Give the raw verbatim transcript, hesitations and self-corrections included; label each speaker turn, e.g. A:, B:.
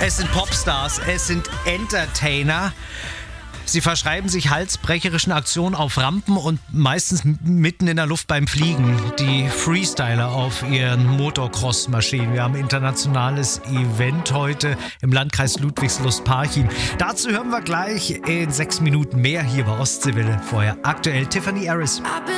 A: Es sind Popstars, es sind Entertainer. Sie verschreiben sich halsbrecherischen Aktionen auf Rampen und meistens mitten in der Luft beim Fliegen. Die Freestyler auf ihren Motocross-Maschinen. Wir haben ein internationales Event heute im Landkreis Ludwigslust-Parchim. Dazu hören wir gleich in sechs Minuten mehr hier bei Ostseewelle. Vorher aktuell Tiffany Harris.